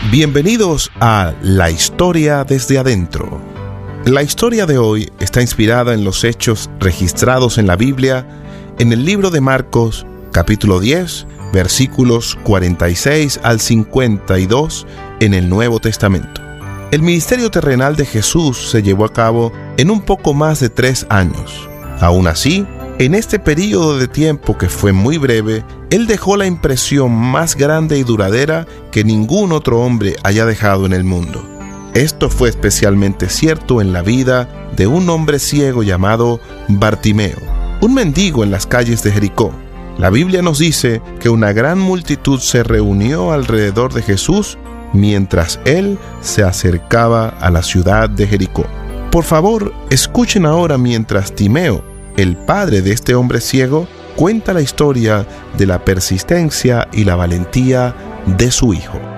Bienvenidos a La Historia desde adentro. La historia de hoy está inspirada en los hechos registrados en la Biblia, en el libro de Marcos, capítulo 10, versículos 46 al 52 en el Nuevo Testamento. El ministerio terrenal de Jesús se llevó a cabo en un poco más de 3 años. Aún así, en este período de tiempo que fue muy breve, Él dejó la impresión más grande y duradera que ningún otro hombre haya dejado en el mundo. Esto fue especialmente cierto en la vida de un hombre ciego llamado Bartimeo, un mendigo en las calles de Jericó. La Biblia nos dice que una gran multitud se reunió alrededor de Jesús mientras Él se acercaba a la ciudad de Jericó. Por favor, escuchen ahora mientras Timeo, el padre de este hombre ciego, cuenta la historia de la persistencia y la valentía de su hijo.